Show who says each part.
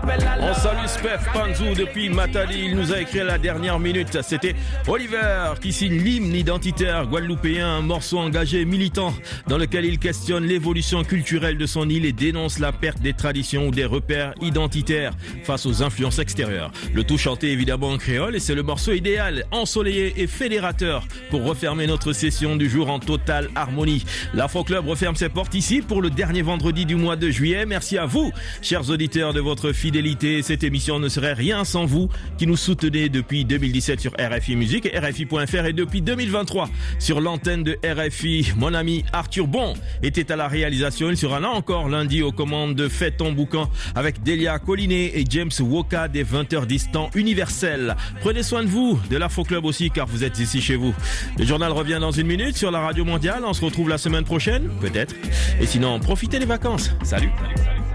Speaker 1: On salue Spef Panzou depuis Matadi. Il nous a écrit à la dernière minute. C'était Oliver qui signe l'hymne identitaire guadeloupéen, un morceau engagé et militant dans lequel il questionne l'évolution culturelle de son île et dénonce la perte des traditions ou des repères identitaires face aux influences extérieures. Le tout chanté évidemment en créole et c'est le morceau idéal, ensoleillé et fédérateur pour refermer notre session du jour en totale harmonie. L'Afro Club referme ses portes ici pour le dernier vendredi du mois de juillet. Merci à vous, chers auditeurs, de votre fidélité. Cette émission ne serait rien sans vous qui nous soutenez depuis 2017 sur RFI Musique et RFI.fr et depuis 2023 sur l'antenne de RFI. Mon ami Arthur Bon était à la réalisation. Il sera là encore lundi aux commandes de Fais ton boucan avec Delia Collinet et James Woka des 20h10 temps universel. Prenez soin de vous, de l'Afro Club aussi, car vous êtes ici chez vous. Le journal revient dans une minute sur la radio mondiale. On se retrouve la semaine prochaine, peut-être. Et sinon, profitez des vacances. Salut.